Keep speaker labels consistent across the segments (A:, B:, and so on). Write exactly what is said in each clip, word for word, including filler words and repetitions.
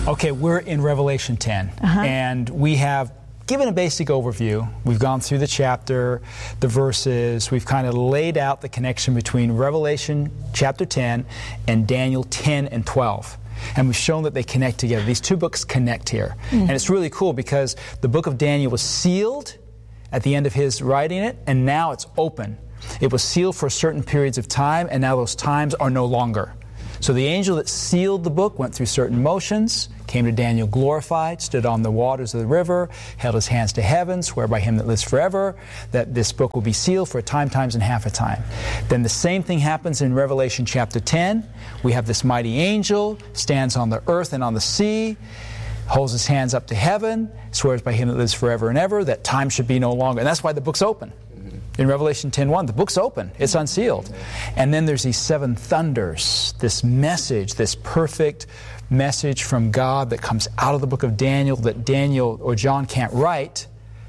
A: Okay, we're in Revelation ten,
B: Uh-huh.
A: and we have given a basic overview. We've gone through the chapter, the verses. We've kind of laid out the connection between Revelation chapter ten and Daniel ten and twelve. And we've shown that they connect together. These two books connect here. Mm. And it's really cool because the book of Daniel was sealed at the end of his writing it, and now it's open. It was sealed for certain periods of time, and now those times are no longer. So the angel that sealed the book went through certain motions, came to Daniel glorified, stood on the waters of the river, held his hands to heaven, swear by him that lives forever, that this book will be sealed for a time, times, and half a time. Then the same thing happens in Revelation chapter ten. We have this mighty angel, stands on the earth and on the sea, holds his hands up to heaven, swears by him that lives forever and ever, that time should be no longer. And that's why the book's open. In Revelation ten one, the book's open. It's unsealed. And then there's these seven thunders, this message, this perfect message from God that comes out of the book of Daniel that Daniel or John can't write.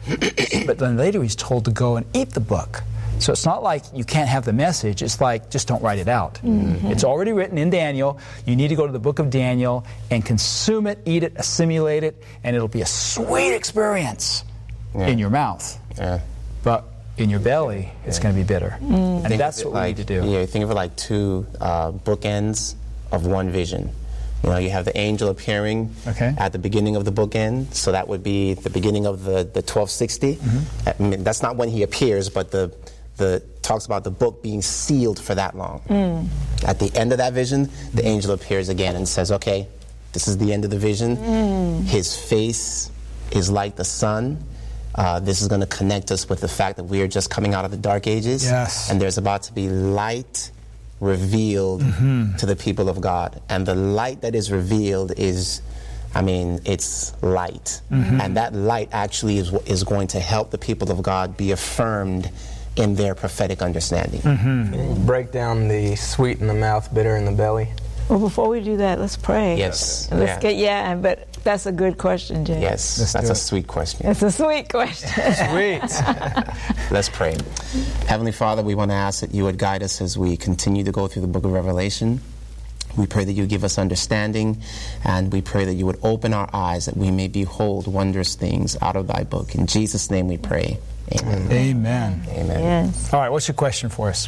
A: But then later he's told to go and eat the book. So it's not like you can't have the message. It's like, just don't write it out. Mm-hmm. It's already written in Daniel. You need to go to the book of Daniel and consume it, eat it, assimilate it, and it'll be a sweet experience yeah. in your mouth.
C: Yeah.
A: But in your belly, it's yeah. going to be bitter. Mm. And
C: think
A: that's what
C: like,
A: we need to do.
C: Yeah, think of it like two uh, bookends of one vision. You know, you have the angel appearing
A: okay.
C: at the beginning of the bookend, so that would be the beginning of the, the twelve sixty. Mm-hmm. I mean, that's not when he appears, but the the talks about the book being sealed for that long. Mm. At the end of that vision, the angel appears again and says, okay, this is the end of the vision. Mm. His face is like the sun. Uh, this is going to connect us with the fact that we are just coming out of the dark ages.
A: Yes.
C: And there's about to be light revealed mm-hmm. to the people of God. And the light that is revealed is, I mean, it's light. Mm-hmm. And that light actually is, is going to help the people of God be affirmed in their prophetic understanding.
D: Mm-hmm. Can you break down the sweet in the mouth, bitter in the belly?
B: Well, before we do that, let's pray.
C: Yes.
B: Let's
C: yeah.
B: get, yeah, but that's a good question, Jay.
C: Yes,
A: Let's
C: that's a sweet question.
B: It's a sweet question.
A: Sweet.
C: Let's pray. Heavenly Father, we want to ask that you would guide us as we continue to go through the book of Revelation. We pray that you give us understanding, and we pray that you would open our eyes that we may behold wondrous things out of thy book. In Jesus' name we pray. Amen.
A: Amen.
C: Amen.
B: Yes.
A: All right, what's your question for us?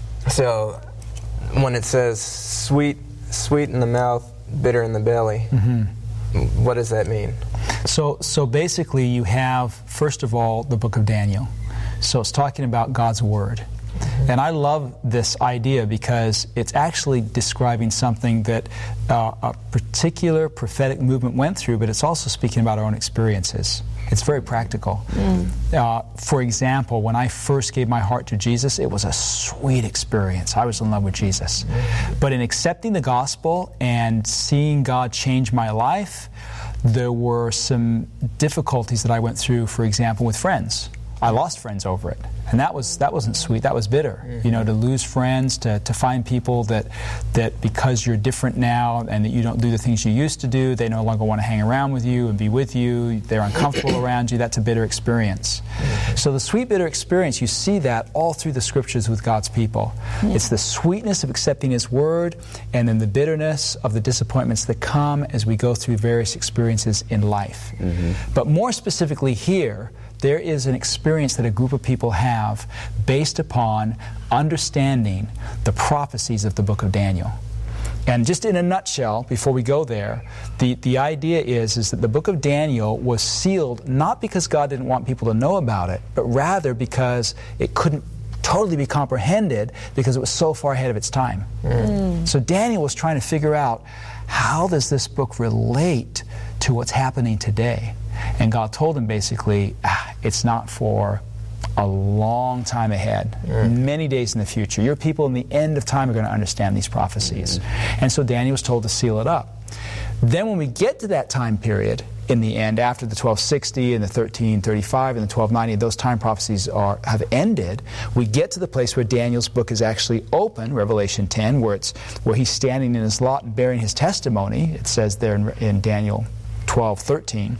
D: So, when it says sweet, sweet in the mouth, bitter in the belly, mm-hmm. what does that mean?
A: So, so basically you have, first of all, the book of Daniel. So it's talking about God's Word. And I love this idea because it's actually describing something that uh, a particular prophetic movement went through, but it's also speaking about our own experiences. It's very practical. Mm. Uh, for example, when I first gave my heart to Jesus, it was a sweet experience. I was in love with Jesus. Mm. But in accepting the gospel and seeing God change my life, there were some difficulties that I went through, for example, with friends. I lost friends over it. And that was that wasn't sweet. That was bitter. Mm-hmm. You know, to lose friends, to, to find people that that because you're different now and that you don't do the things you used to do, they no longer want to hang around with you and be with you. They're uncomfortable around you. That's a bitter experience. Mm-hmm. So the sweet bitter experience, you see that all through the scriptures with God's people. Mm-hmm. It's the sweetness of accepting His Word, and then the bitterness of the disappointments that come as we go through various experiences in life. Mm-hmm. But more specifically here, there is an experience that a group of people have based upon understanding the prophecies of the book of Daniel. And just in a nutshell, before we go there, the, the idea is, is that the book of Daniel was sealed not because God didn't want people to know about it, but rather because it couldn't totally be comprehended because it was so far ahead of its time. Mm. So Daniel was trying to figure out, how does this book relate to what's happening today? And God told him basically, ah, it's not for a long time ahead, mm. many days in the future. Your people in the end of time are going to understand these prophecies. Mm. And so Daniel was told to seal it up. Then when we get to that time period, in the end, after the twelve sixty and the thirteen thirty-five and the twelve ninety, those time prophecies are have ended, we get to the place where Daniel's book is actually open, Revelation ten, where it's where he's standing in his lot and bearing his testimony. It says there in, in Daniel twelve thirteen.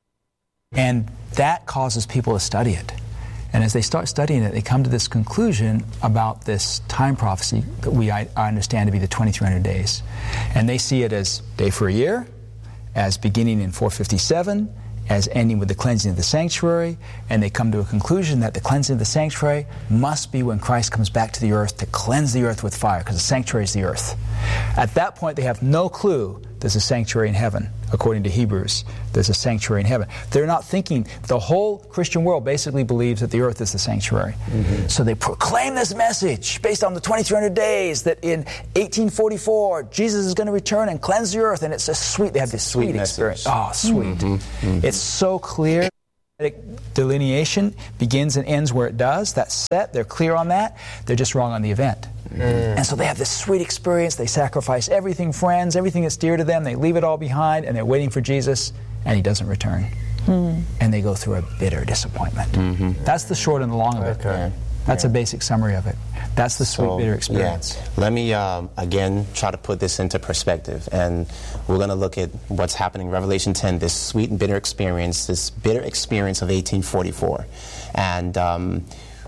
A: And that causes people to study it. And as they start studying it, they come to this conclusion about this time prophecy that we I, I understand to be the twenty-three hundred days. And they see it as day for a year, as beginning in four fifty-seven, as ending with the cleansing of the sanctuary, and they come to a conclusion that the cleansing of the sanctuary must be when Christ comes back to the earth to cleanse the earth with fire, because the sanctuary is the earth. At that point, they have no clue there's a sanctuary in heaven. According to Hebrews, there's a sanctuary in heaven. They're not thinking, the whole Christian world basically believes that the earth is the sanctuary. Mm-hmm. So they proclaim this message based on the twenty-three hundred days that in eighteen forty-four, Jesus is going to return and cleanse the earth, and it's a sweet, they have this sweet, sweet experience. Oh, sweet. Mm-hmm. Mm-hmm. It's so clear. Delineation begins and ends where it does. That's set. They're clear on that. They're just wrong on the event. Mm. And so they have this sweet experience. They sacrifice everything, friends, everything that's dear to them. They leave it all behind, and they're waiting for Jesus, and He doesn't return. Mm. And they go through a bitter disappointment. Mm-hmm. That's the short and the long of it. Okay. That's yeah. a basic summary of it. That's the sweet, so, bitter experience.
C: Yeah. Let me, um, again, try to put this into perspective. And we're going to look at what's happening in Revelation ten, this sweet and bitter experience, this bitter experience of eighteen forty-four. And um,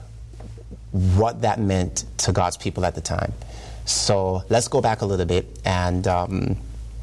C: what that meant to God's people at the time. So let's go back a little bit and um,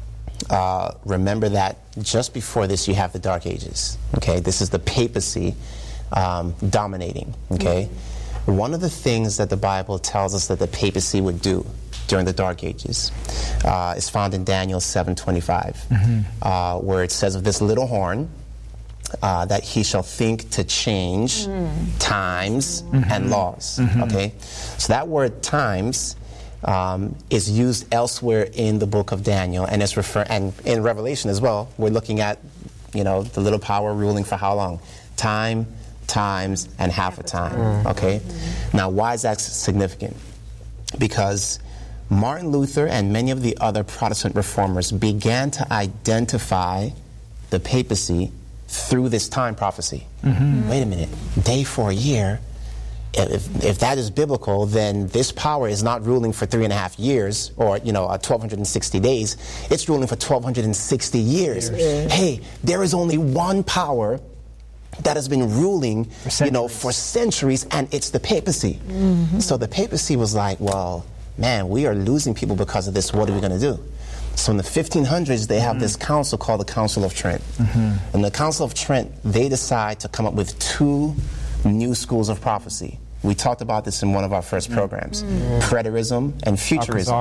C: uh, remember that just before this you have the Dark Ages. Okay, this is the papacy um, dominating. Okay. Mm-hmm. One of the things that the Bible tells us that the papacy would do during the Dark Ages uh, is found in Daniel seven twenty-five, mm-hmm. uh, where it says of this little horn uh, that he shall think to change mm. times mm-hmm. and laws. Mm-hmm. Okay, so that word times um, is used elsewhere in the book of Daniel, and it's refer and in Revelation as well. We're looking at, you know, the little power ruling for how long? Time, times, and half a time. Mm. Okay? Mm-hmm. Now, why is that significant? Because Martin Luther and many of the other Protestant reformers began to identify the papacy through this time prophecy. Mm-hmm. Wait a minute, day for a year, if, if that is biblical, then this power is not ruling for three and a half years or, you know, uh, twelve sixty days. It's ruling for twelve sixty years. years. Hey, there is only one power that has been ruling, you know, for centuries, and it's the papacy. Mm-hmm. So the papacy was like, well, man, we are losing people because of this. What are we going to do? So in the fifteen hundreds, they have mm-hmm. this council called the Council of Trent. Mm-hmm. And the Council of Trent, they decide to come up with two new schools of prophecy. We talked about this in one of our first programs. Mm-hmm. Preterism and futurism.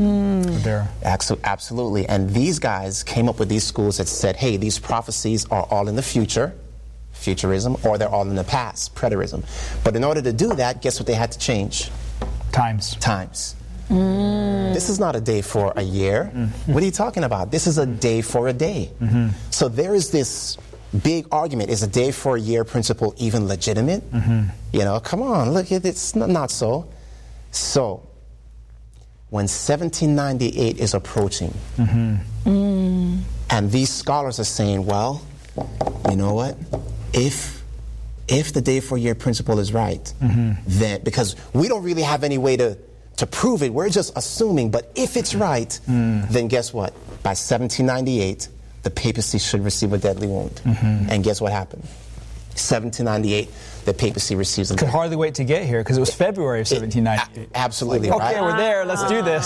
C: Mm. Absolutely. And these guys came up with these schools that said, hey, these prophecies are all in the future, futurism, or they're all in the past, preterism. But in order to do that, guess what they had to change?
A: Times.
C: Times. Mm. This is not a day for a year. Mm-hmm. What are you talking about? This is a day for a day. Mm-hmm. So there is this big argument. Is a day for a year principle even legitimate? Mm-hmm. You know, come on, look, it's not so. So, when seventeen ninety-eight is approaching, mm-hmm. mm. and these scholars are saying, well, you know what? If if the day for a year principle is right, mm-hmm. then, because we don't really have any way to, to prove it, we're just assuming, but if it's right, mm. then guess what? By seventeen ninety-eight, the papacy should receive a deadly wound. Mm-hmm. And guess what happened? seventeen ninety-eight, the papacy receives a
A: Could hardly wait to get here because it was February of seventeen ninety-eight.
C: A- absolutely,
A: like,
C: right?
A: Okay, we're there, let's do this.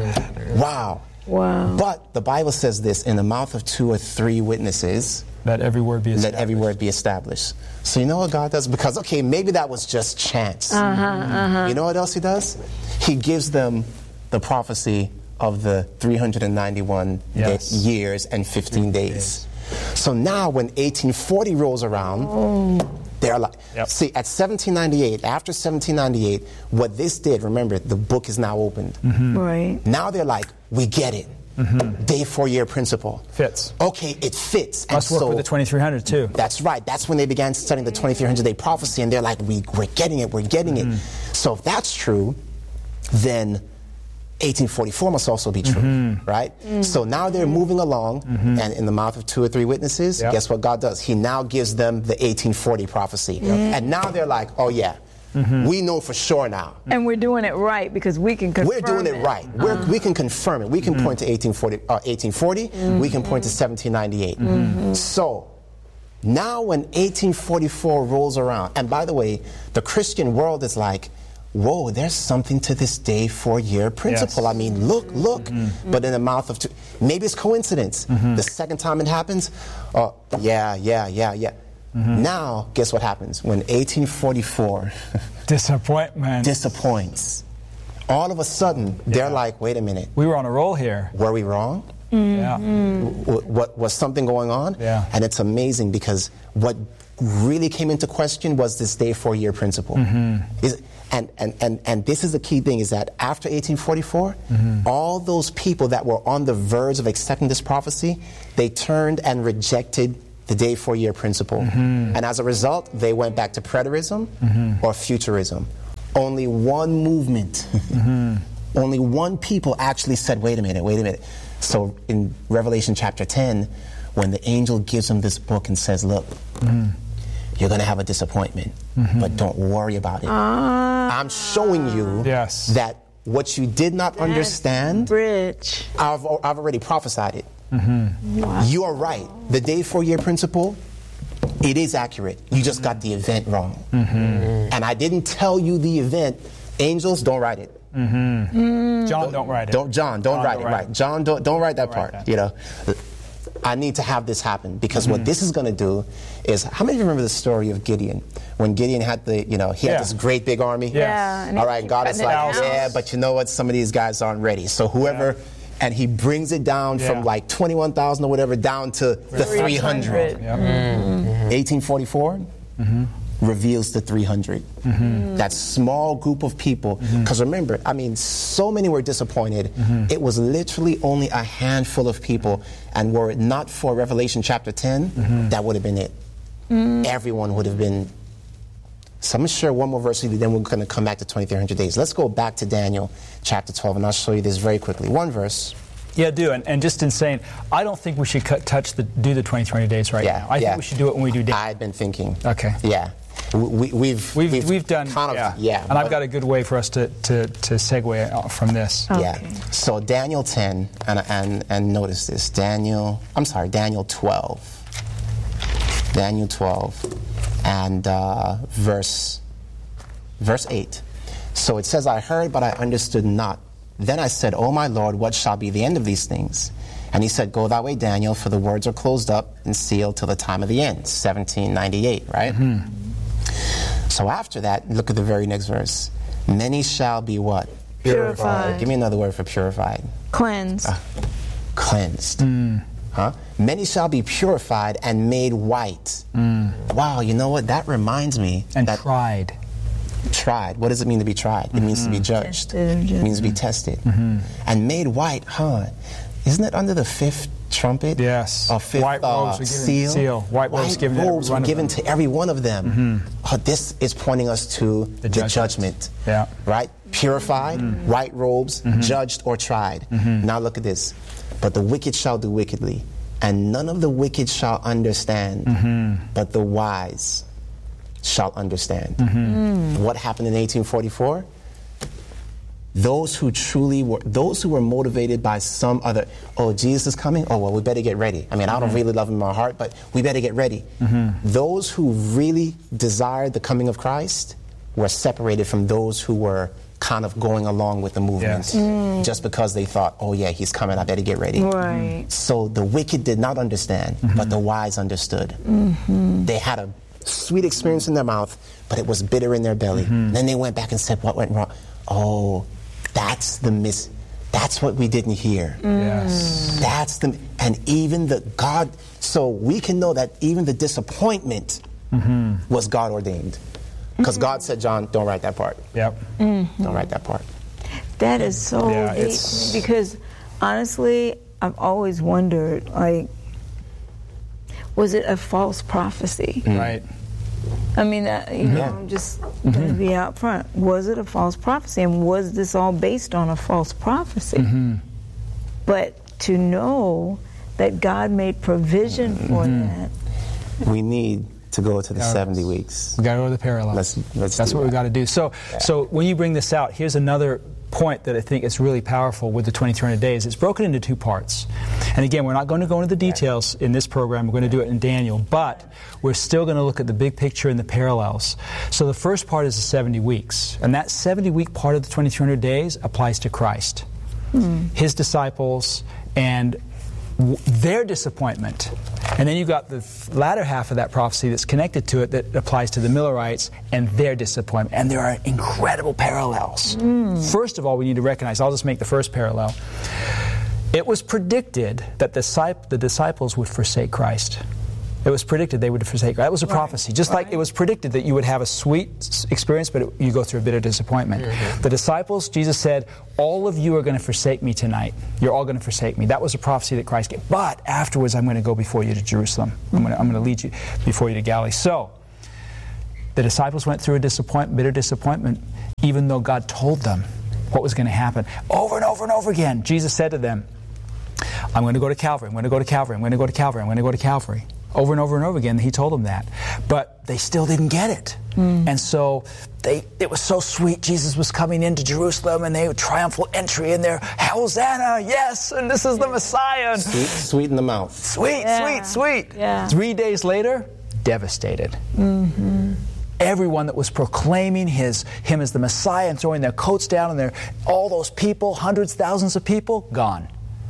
C: Wow.
B: Wow.
C: But the Bible says this, in the mouth of two or three witnesses,
A: let every word be established.
C: Let every word be established. So you know what God does? Because, okay, maybe that was just chance.
B: Uh-huh, uh-huh.
C: You know what else He does? He gives them the prophecy of the three hundred ninety-one yes. day, years and fifteen days. days. So now when eighteen forty rolls around, oh. they're like, yep. see, at seventeen ninety-eight, after seventeen ninety-eight, what this did, remember, the book is now opened.
B: Mm-hmm. Right.
C: Now they're like, we get it. Mm-hmm. Day four year principle.
A: Fits.
C: Okay, it fits.
A: Must
C: and
A: work
C: so,
A: with the twenty-three hundred too.
C: That's right. That's when they began studying the twenty-three hundred day prophecy, and they're like, we, we're getting it, we're getting mm-hmm. it. So if that's true, then eighteen forty-four must also be true, mm-hmm. right? Mm-hmm. So now they're moving along, mm-hmm. and in the mouth of two or three witnesses, yep. guess what God does? He now gives them the eighteen forty prophecy. Yep. And now they're like, oh yeah, mm-hmm. we know for sure now.
B: And we're doing it right because we can confirm
C: We're doing it, it right. Uh-huh. We're, we can confirm it. We can mm-hmm. point to eighteen forty, uh, eighteen forty. Mm-hmm. We can point to seventeen ninety-eight. Mm-hmm. So now when eighteen forty-four rolls around, and by the way, the Christian world is like, whoa, there's something to this day four year principle.
A: Yes.
C: I mean, look, look. Mm-hmm. But in the mouth of two, maybe it's coincidence. Mm-hmm. The second time it happens, oh, yeah, yeah, yeah, yeah. Mm-hmm. Now, guess what happens? When eighteen forty-four
A: disappointment
C: disappoints, all of a sudden, they're
A: yeah.
C: like, wait a minute.
A: We were on a roll here.
C: Were we wrong?
A: Mm-hmm. Yeah.
C: W- what, was something going on?
A: Yeah.
C: And it's amazing because what really came into question was this day four year principle. Mm-hmm. Is, and, and, and, and this is the key thing, is that after eighteen forty-four, mm-hmm. all those people that were on the verge of accepting this prophecy, they turned and rejected the day four year principle. Mm-hmm. And as a result, they went back to preterism mm-hmm. or futurism. Only one movement, mm-hmm. only one people actually said, wait a minute, wait a minute. So in Revelation chapter ten, when the angel gives him this book and says, look, mm-hmm. you're going to have a disappointment, mm-hmm. but don't worry about it. Uh, I'm showing you
A: yes.
C: that what you did not understand,
B: rich.
C: I've, I've already prophesied it.
A: Mm-hmm.
B: Wow.
C: You are right. The day four year principle, it is accurate. You just got the event wrong. Mm-hmm. And I didn't tell you the event. Angels, don't write it.
A: Mm-hmm. Mm. John, don't, don't write it.
C: Don't John, don't
A: John,
C: write
A: don't
C: it.
A: Write
C: right.
A: it.
C: John, don't don't write that
A: don't
C: part.
A: Write that.
C: You know, I need to have this happen because mm-hmm. what this is going to do is, how many of you remember the story of Gideon? When Gideon had the, you know, he had
A: yeah.
C: this great big army.
B: Yeah.
C: All right. God is like, yeah, but you know what? Some of these guys aren't ready. So whoever. Yeah. And he brings it down yeah. from like twenty-one thousand or whatever down to the three hundred.
A: Yep.
C: Mm-hmm. eighteen forty-four mm-hmm. reveals the three hundred. Mm-hmm. That small group of people. Because mm-hmm. remember, I mean, so many were disappointed. Mm-hmm. It was literally only a handful of people. And were it not for Revelation chapter ten, mm-hmm. that would have been it. Mm-hmm. Everyone would have been. So I'm going to share one more verse with you, then we're going to come back to twenty-three hundred days. Let's go back to Daniel chapter twelve, and I'll show you this very quickly. One verse.
A: Yeah, do. And, and just in saying, I don't think we should cut, touch the do the twenty-three hundred days right
C: yeah,
A: now. I
C: yeah.
A: think we should do it when we do Daniel.
C: I've been thinking.
A: Okay.
C: Yeah. We, we've,
A: we've,
C: we've,
A: we've done,
C: kind of,
A: yeah.
C: yeah.
A: And I've got a good way for us to, to, to segue from this.
B: Okay.
C: Yeah. So Daniel ten, and, and, and notice this. Daniel, I'm sorry, Daniel twelve. Daniel twelve, and uh, verse... Verse eight. So it says, I heard, but I understood not. Then I said, O my Lord, what shall be the end of these things? And he said, Go thy way, Daniel, for the words are closed up and sealed till the time of the end. seventeen ninety-eight, right? Mm-hmm. So after that, look at the very next verse. Many shall be what?
B: Purified.
C: Give me another word for purified.
B: Cleansed.
C: Uh, cleansed. Mm. Huh? Many shall be purified and made white. Mm. Wow, you know what? That reminds me.
A: And
C: that
A: tried.
C: Tried. What does it mean to be tried? It mm-hmm. means to be judged.
B: Tested.
C: It means to be tested. Mm-hmm. And made white, huh? Isn't it under the fifth trumpet?
A: Yes.
C: Or fifth
A: White
C: uh,
A: robes were given,
C: seal?
A: seal. White,
C: White
A: robes given,
C: robes
A: to, every
C: were given to every one of them. Mm-hmm. Oh, this is pointing us to the, the judgment. judgment.
A: Yeah.
C: Right? Purified, mm-hmm. white robes, mm-hmm. judged or tried. Mm-hmm. Now look at this. But the wicked shall do wickedly, and none of the wicked shall understand, mm-hmm. but the wise shall understand. Mm-hmm. Mm. What happened in eighteen forty-four? Those who truly were, those who were motivated by some other, oh, Jesus is coming? Oh, well, we better get ready. I mean, mm-hmm. I don't really love him in my heart, but we better get ready. Mm-hmm. Those who really desired the coming of Christ were separated from those who were kind of going along with the movement
A: yes.
B: mm.
C: just because they thought, oh, yeah, he's coming, I better get ready.
B: Right.
C: So the wicked did not understand, mm-hmm. but the wise understood.
B: Mm-hmm.
C: They had a sweet experience in their mouth, but it was bitter in their belly. Mm-hmm. Then they went back and said, what went wrong? Oh, that's the miss. That's what we didn't hear.
B: Mm.
A: Yes.
C: That's the, and even the God, so we can know that even the disappointment mm-hmm. was God ordained. Because mm-hmm. God said, John, don't write that part.
A: Yep.
B: Mm-hmm.
C: Don't write that part.
B: That is so
A: yeah,
B: deep,
A: it's...
B: because honestly, I've always wondered, like, was it a false prophecy?
A: Mm. Right.
B: I mean, uh, you
C: mm-hmm.
B: know, just mm-hmm. to be out front. Was it a false prophecy? And was this all based on a false prophecy? Mm-hmm. But to know that God made provision for mm-hmm. that.
C: We need to go to the
A: Parallels.
C: seventy weeks.
A: We got to go to the parallels.
C: Let's, let's
A: That's
C: do
A: what we
C: that.
A: got to do. So,
C: Yeah.
A: so when you bring this out, here's another point that I think is really powerful with the twenty-three hundred days. It's broken into two parts. And again, we're not going to go into the details in this program. We're going to do it in Daniel. But we're still going to look at the big picture and the parallels. So the first part is the seventy weeks. And that seventy-week part of the twenty-three hundred days applies to Christ, hmm. His disciples, and w- their disappointment. And then you've got the latter half of that prophecy that's connected to it that applies to the Millerites and their disappointment. And there are incredible parallels. Mm. First of all, we need to recognize, I'll just make the first parallel. It was predicted that the, the disciples would forsake Christ. It was predicted they would forsake Christ. That was a prophecy. Just right. like it was predicted that you would have a sweet experience, but it, you go through a bitter disappointment. Mm-hmm. The disciples, Jesus said, all of you are going to forsake me tonight. You're all going to forsake me. That was a prophecy that Christ gave. But afterwards, I'm going to go before you to Jerusalem. I'm going to, I'm going to lead you before you to Galilee. So, the disciples went through a disappoint, bitter disappointment, even though God told them what was going to happen. Over and over and over again, Jesus said to them, I'm going to go to Calvary. I'm going to go to Calvary. I'm going to go to Calvary. I'm going to go to Calvary. Over and over and over again, he told them that. But they still didn't get it. Mm. And so they, it was so sweet. Jesus was coming into Jerusalem, and they had triumphal entry in there. Hosanna, yes, and this is the Messiah.
C: Sweet, sweet in the mouth.
A: Sweet,
B: yeah.
A: sweet, sweet.
B: Yeah.
A: Three days later, devastated. Mm-hmm. Everyone that was proclaiming his him as the Messiah and throwing their coats down, and their, all those people, hundreds, thousands of people, gone.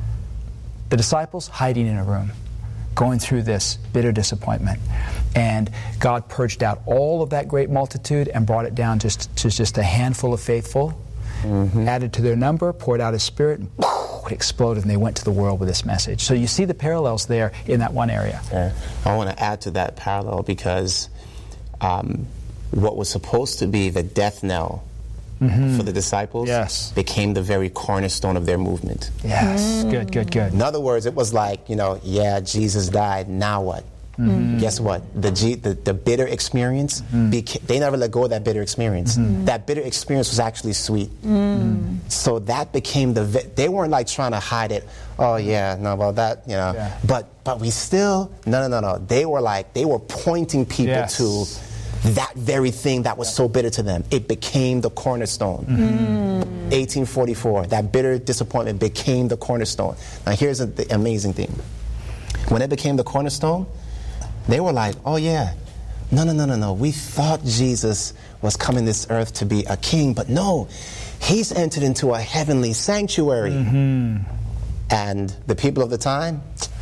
A: The disciples hiding in a room, going through this bitter disappointment. And God purged out all of that great multitude and brought it down just to just a handful of faithful, mm-hmm. added to their number, poured out His Spirit, and it exploded, and they went to the world with this message. So you see the parallels there in that one area.
C: Yeah. I want to add to that parallel because um, what was supposed to be the death knell mm-hmm. for the disciples
A: yes.
C: became the very cornerstone of their movement.
A: Yes, mm. good, good, good.
C: In other words, it was like, you know, yeah, Jesus died, now what? Mm-hmm. Guess what? The, G, the the bitter experience, mm-hmm. beca- they never let go of that bitter experience. Mm-hmm. That bitter experience was actually sweet. Mm-hmm. So that became the, vi- they weren't like trying to hide it. Oh yeah, no, well that, you know. Yeah. But but we still, no, no, no, no. They were like, they were pointing people
A: yes.
C: to that very thing that was so bitter to them. It became the cornerstone. Mm-hmm. eighteen forty-four, that bitter disappointment became the cornerstone. Now here's a, the amazing thing. When it became the cornerstone, they were like, oh yeah, no, no, no, no, no. We thought Jesus was coming this earth to be a king, but no, he's entered into a heavenly sanctuary. Mm-hmm. And the people of the time,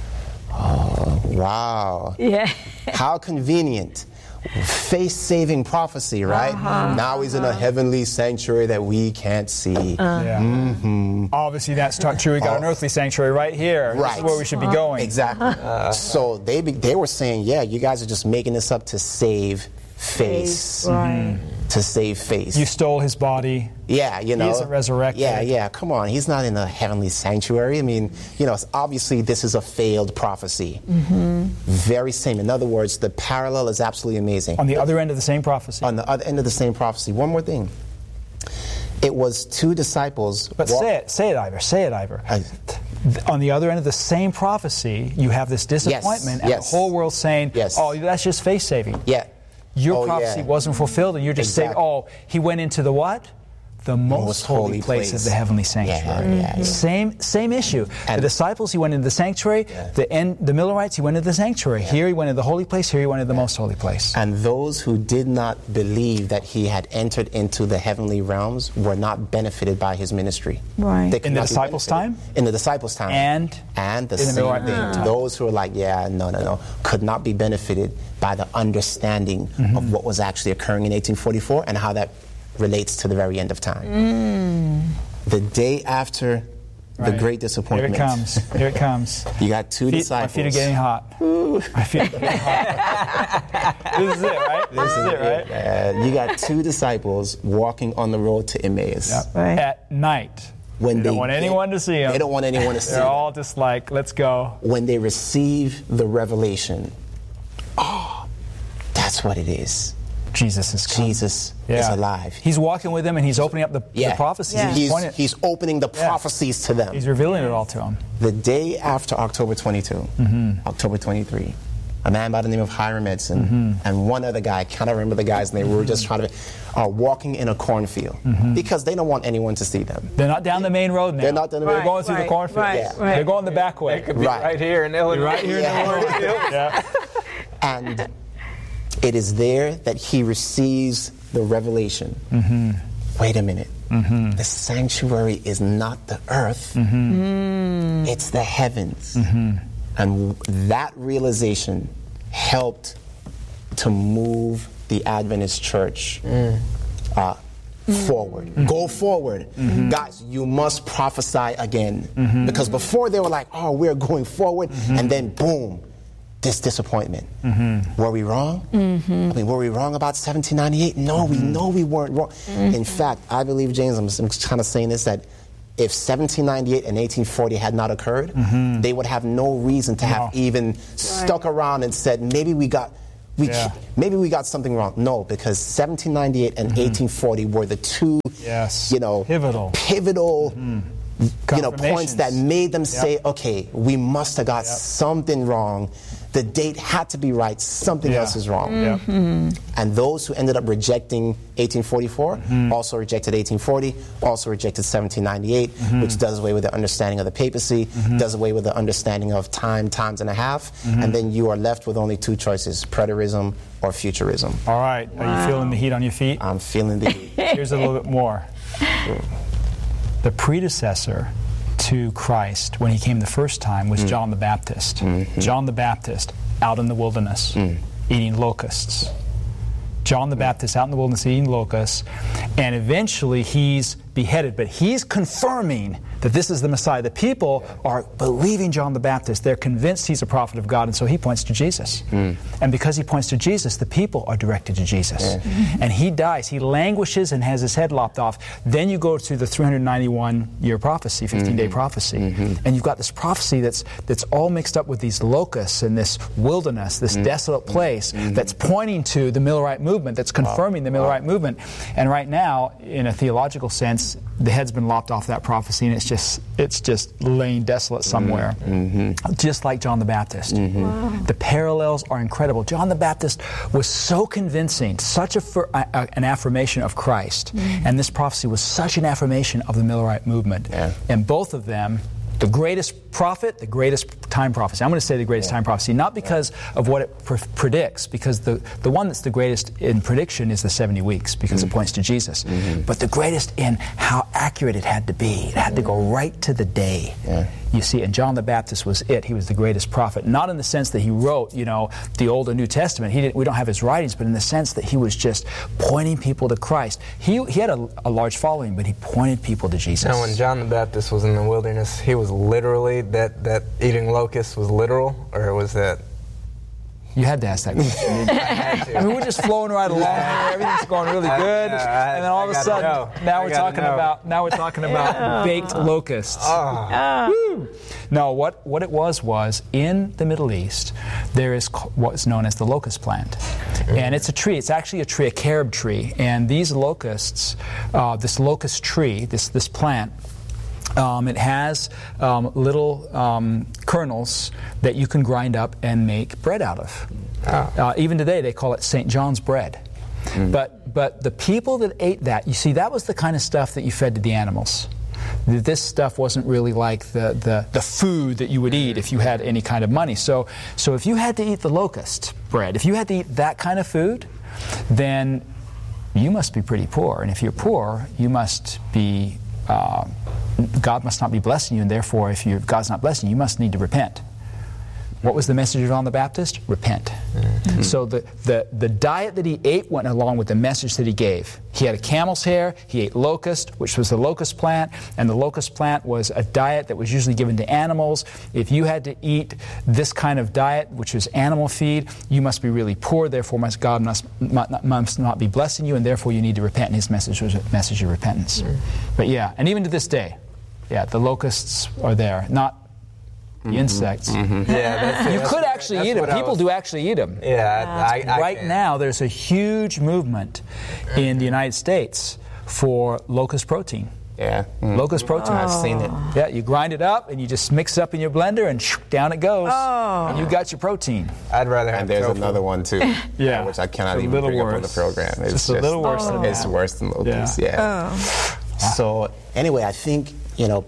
C: oh, wow.
B: Yeah.
C: How convenient. Face-saving prophecy, right? Uh-huh. Now he's in a heavenly sanctuary that we can't see.
A: Uh-huh. Yeah. Mm-hmm. Obviously, that's not true. We got oh. an earthly sanctuary right here.
C: Right.
A: This is where we should be going.
C: Exactly. Uh-huh. So they be, they were saying, yeah, you guys are just making this up to save face.
B: Right.
C: Mm-hmm. To save face.
A: You stole his body.
C: Yeah, you know.
A: He isn't resurrected.
C: Yeah, yeah, come on. He's not in a heavenly sanctuary. I mean, you know, obviously this is a failed prophecy. Mm-hmm. Very same. In other words, the parallel is absolutely amazing.
A: On the other end of the same prophecy.
C: On the other end of the same prophecy. One more thing. It was two disciples.
A: But walk- say it, say it, Ivor. Say it, Ivor. I, on the other end of the same prophecy, you have this disappointment,
C: yes,
A: and
C: yes.
A: the whole world saying,
C: yes.
A: oh, that's just face saving.
C: Yeah.
A: Your
C: oh,
A: prophecy
C: yeah.
A: wasn't fulfilled, and you're just
C: exactly.
A: saying, oh, he went into the what? The most,
C: most
A: holy,
C: holy
A: place,
C: place
A: of the heavenly sanctuary.
C: Yeah, yeah, yeah.
A: Same same issue.
C: And
A: the disciples, he went into the sanctuary.
C: Yeah.
A: The en- the Millerites, he went into the sanctuary. Yeah. Here he went into the holy place. Here he went into the most holy place.
C: And those who did not believe that he had entered into the heavenly realms were not benefited by his ministry.
B: Right.
C: They could
A: in the
C: not be
A: disciples' time?
C: In the disciples' time.
A: And?
C: And the
A: in
C: same
A: the
C: thing.
A: time.
C: Those who were like, yeah, no, no, no, could not be benefited by the understanding mm-hmm. of what was actually occurring in eighteen forty-four and how that relates to the very end of time. Mm. The day after right. the great disappointment.
A: Here it comes. Here it comes.
C: You got two
A: feet,
C: disciples.
A: My feet are getting hot. My feet are getting hot. This is it, right? This, this is it, right?
C: Uh, you got two disciples walking on the road to Emmaus.
A: Yep. Right. At night.
C: When
A: they,
C: they
A: don't want anyone
C: they,
A: to see them.
C: They don't want anyone to see them.
A: They're all just like, let's go.
C: When they receive the revelation, oh, that's what it is.
A: Jesus is coming.
C: Jesus
A: yeah.
C: is alive.
A: He's walking with them and he's opening up the,
C: yeah.
A: the prophecies.
B: Yeah.
C: He's,
A: he's,
C: he's opening the
A: yeah.
C: prophecies to them.
A: He's revealing it all to them.
C: The day after October twenty-second, mm-hmm. October twenty-third, a man by the name of Hiram Edson, mm-hmm. and one other guy, I can't remember the guy's name, mm-hmm. we were just trying to, are walking in a cornfield mm-hmm. because they don't want anyone to see them.
A: They're not down the main road now.
C: They're not down the main
A: road. They're going through
B: right,
A: the cornfield.
B: Right,
A: yeah.
B: right.
A: They're going the back way.
D: They could be
C: right.
D: right here in Illinois.
A: Right here
C: yeah.
A: in Illinois. yeah.
C: And it is there that he receives the revelation. Mm-hmm. Wait a minute. Mm-hmm. The sanctuary is not the earth. Mm-hmm. Mm. It's the heavens. Mm-hmm. And that realization helped to move the Adventist church mm. uh, mm. forward. Mm-hmm. Go forward. Mm-hmm. Guys, you must prophesy again. Mm-hmm. Because before they were like, oh, we're going forward, mm-hmm. and then boom, this disappointment. Mm-hmm. Were we wrong? Mm-hmm. I mean, were we wrong about seventeen ninety-eight? No, mm-hmm. we know we weren't wrong. Mm-hmm. In fact, I believe, James, I'm, I'm kind of saying this, that if seventeen ninety-eight and eighteen forty had not occurred, mm-hmm. they would have no reason to have no. even right. stuck around and said, maybe we got we yeah. maybe we got something wrong. No, because seventeen ninety-eight and mm-hmm. eighteen forty were the two,
A: yes.
C: you know,
A: pivotal,
C: pivotal mm-hmm. you know, points that made them yep. say, okay, we must have got yep. something wrong. The date had to be right. Something yeah. else is wrong. Mm-hmm. And those who ended up rejecting eighteen forty-four mm-hmm. also rejected eighteen forty, also rejected seventeen ninety-eight, mm-hmm. which does away with the understanding of the papacy, mm-hmm. does away with the understanding of time, times and a half, mm-hmm. and then you are left with only two choices, preterism or futurism.
A: All right. Wow. Are you feeling the heat on your feet?
C: I'm feeling the heat.
A: Here's a little bit more. The predecessor to Christ when he came the first time was mm. John the Baptist. Mm-hmm. John the Baptist out in the wilderness mm. eating locusts. John the Baptist out in the wilderness eating locusts, and eventually he's beheaded, but he's confirming that this is the Messiah. The people are believing John the Baptist. They're convinced he's a prophet of God, and so he points to Jesus. Mm. And because he points to Jesus, the people are directed to Jesus. Yeah. Mm-hmm. And he dies. He languishes and has his head lopped off. Then you go to the three hundred ninety-one year prophecy, fifteen-day mm-hmm. prophecy, mm-hmm. and you've got this prophecy that's that's all mixed up with these locusts and this wilderness, this mm-hmm. desolate place mm-hmm. that's pointing to the Millerite movement, that's confirming wow. the Millerite wow. movement. And right now, in a theological sense, the head's been lopped off that prophecy, and it's just it's just laying desolate somewhere, mm-hmm. just like John the Baptist. Mm-hmm. Wow. The parallels are incredible. John the Baptist was so convincing, such a, a an affirmation of Christ, mm-hmm. and this prophecy was such an affirmation of the Millerite movement. Yeah. And both of them, the greatest prophet, the greatest time prophecy. I'm going to say the greatest yeah. time prophecy, not because yeah. of what it pr- predicts, because the, the one that's the greatest in prediction is the seventy weeks, because mm-hmm. it points to Jesus. Mm-hmm. But the greatest in how accurate it had to be. It had to go right to the day. Yeah. You see, and John the Baptist was it. He was the greatest prophet, not in the sense that he wrote, you know, the Old and New Testament. He didn't, we don't have his writings, but in the sense that he was just pointing people to Christ. He he had a, a large following, but he pointed people to Jesus.
D: Now, when John the Baptist was in the wilderness, he was literally, that, that eating locusts was literal, or was that...
A: You had to ask that question. I, I mean, we're just flowing right along here. Everything's going really good, I, I, and then all of a sudden, know. now I we're talking know. about now we're talking about yeah. baked locusts. Oh. Oh. No, what what it was was in the Middle East there is what's known as the locust plant, and it's a tree. It's actually a tree, a carob tree, and these locusts, uh, this locust tree, this this plant. Um, it has um, little um, kernels that you can grind up and make bread out of. Oh. Uh, even today, they call it Saint John's bread. Mm. But but the people that ate that, you see, that was the kind of stuff that you fed to the animals. This stuff wasn't really like the, the, the food that you would eat if you had any kind of money. So so if you had to eat the locust bread, if you had to eat that kind of food, then you must be pretty poor. And if you're poor, you must be... Uh, God must not be blessing you, and therefore, if you, God's not blessing you, you must need to repent. What was the message of John the Baptist? Repent. Mm-hmm. So the, the, the diet that he ate went along with the message that he gave. He had a camel's hair, he ate locust, which was the locust plant, and the locust plant was a diet that was usually given to animals. If you had to eat this kind of diet, which was animal feed, you must be really poor, therefore must, God must, must not be blessing you, and therefore you need to repent, and his message was a message of repentance. Mm-hmm. But yeah, and even to this day, yeah, the locusts are there. Not the mm-hmm. insects. Mm-hmm. Yeah, that's, you that's could actually eat them. People was, do actually eat them.
D: Yeah, I, I,
A: right
D: I
A: now there's a huge movement in the United States for locust protein.
C: Yeah. Mm.
A: Locust protein.
C: I've seen it.
A: Yeah, you grind it up and you just mix it up in your blender and shoo, down it goes.
B: Oh.
A: And you got your protein.
D: I'd rather have
C: And there's
D: tofu.
C: another one too.
A: Yeah.
C: Which I cannot
A: It's a
C: even
A: little
C: bring up on the
A: worse.
C: program. It's
A: Just a little worse than
C: It's
A: that.
C: worse than locust.
A: Yeah.
C: Yeah.
B: Oh.
C: So anyway, I think, you know,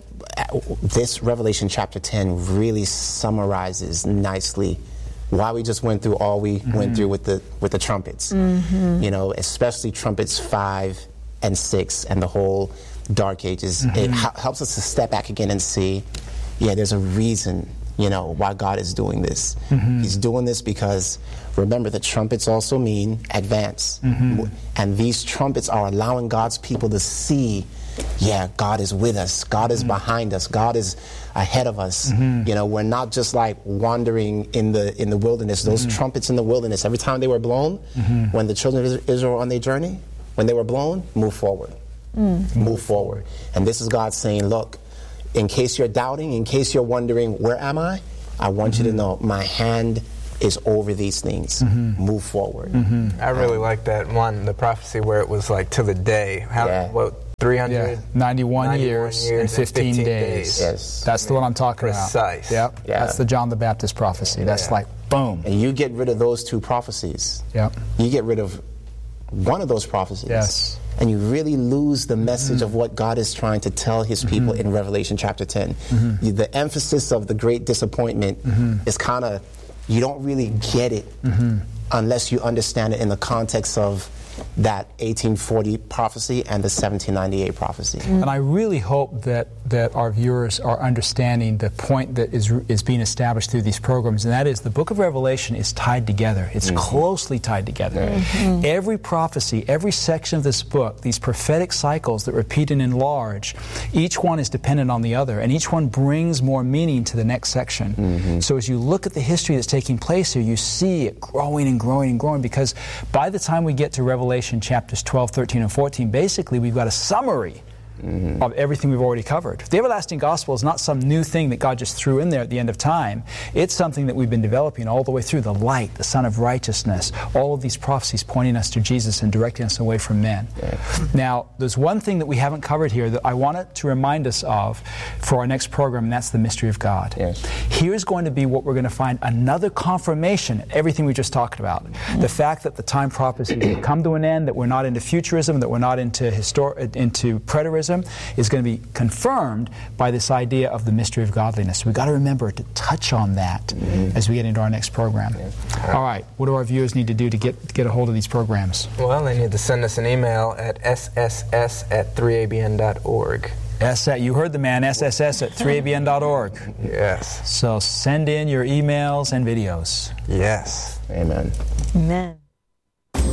C: this Revelation chapter ten really summarizes nicely why we just went through all we mm-hmm. went through with the with the trumpets. Mm-hmm. You know, especially trumpets five and six and the whole Dark Ages. Mm-hmm. It ha- helps us to step back again and see, yeah, there's a reason, you know, why God is doing this. Mm-hmm. He's doing this because, remember, the trumpets also mean advance. Mm-hmm. And these trumpets are allowing God's people to see, yeah, God is with us. God is mm-hmm. behind us. God is ahead of us. Mm-hmm. You know, we're not just like wandering in the in the wilderness. Those mm-hmm. trumpets in the wilderness, every time they were blown, mm-hmm. when the children of Israel were on their journey, when they were blown, move forward. Mm. Move forward. And this is God saying, look, in case you're doubting, in case you're wondering, where am I? I want mm-hmm. you to know my hand is over these things. Mm-hmm. Move forward.
D: Mm-hmm. I really um, like that one, the prophecy where it was like to the day. How,
C: yeah.
D: what, three hundred?
A: Yeah. ninety-one, years, years and fifteen, fifteen days. days.
C: Yes.
A: That's yeah. the one I'm talking
D: Precise.
A: about. Yep. Yeah. That's the John the Baptist prophecy. That's yeah. like, boom.
C: And you get rid of those two prophecies.
A: Yep.
C: You get rid of one of those prophecies.
A: Yes.
C: And you really lose the message mm-hmm. of what God is trying to tell his people mm-hmm. in Revelation chapter ten. Mm-hmm. The emphasis of the great disappointment mm-hmm. is kind of, you don't really get it mm-hmm. unless you understand it in the context of that eighteen forty prophecy and the seventeen ninety-eight prophecy.
A: Mm-hmm. And I really hope that, that our viewers are understanding the point that is is being established through these programs, and that is the book of Revelation is tied together. It's mm-hmm. closely tied together. Mm-hmm. Every prophecy, every section of this book, these prophetic cycles that repeat and enlarge, each one is dependent on the other, and each one brings more meaning to the next section. Mm-hmm. So as you look at the history that's taking place here, you see it growing and growing and growing, because by the time we get to Revelation Revelation chapters twelve, thirteen, and fourteen, basically we've got a summary mm-hmm. of everything we've already covered. The everlasting gospel is not some new thing that God just threw in there at the end of time. It's something that we've been developing all the way through. The light, the Son of Righteousness, all of these prophecies pointing us to Jesus and directing us away from men. Yeah. Now, there's one thing that we haven't covered here that I wanted to remind us of for our next program, and that's the mystery of God. Yes. Here's going to be what we're going to find another confirmation of everything we just talked about. Mm-hmm. The fact that the time prophecies have come to an end, that we're not into futurism, that we're not into histor- into preterism, is going to be confirmed by this idea of the mystery of godliness. We've got to remember to touch on that mm-hmm. as we get into our next program. Yeah. All right, what do our viewers need to do to get to get a hold of these programs?
D: Well, they need to send us an email at s s s at three a b n dot org.
A: S- you heard the man, S S S at three a b n dot org.
D: Yes.
A: So send in your emails and videos.
D: Yes.
C: Amen.
B: Amen.